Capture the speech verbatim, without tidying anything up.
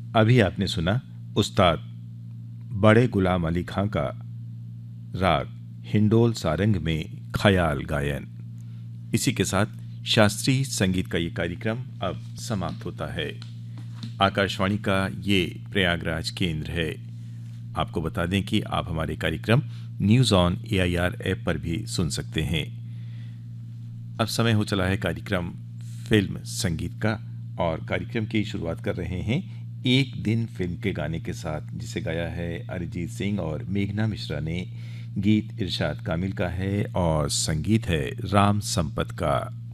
अभी आपने सुना उस्ताद बड़े गुलाम अली खां का राग हिंडोल सारंग में ख्याल गायन। इसी के साथ शास्त्रीय संगीत का ये कार्यक्रम अब समाप्त होता है। आकाशवाणी का ये प्रयागराज केंद्र है। आपको बता दें कि आप हमारे कार्यक्रम न्यूज़ ऑन एआईआर ऐप पर भी सुन सकते हैं। अब समय हो चला है कार्यक्रम फिल्म संगीत का, और कार्यक्रम की शुरुआत कर रहे हैं एक दिन फिल्म के गाने के साथ, जिसे गाया है अरिजीत सिंह और मेघना मिश्रा ने। गीत इरशाद कामिल का है और संगीत है राम संपत का।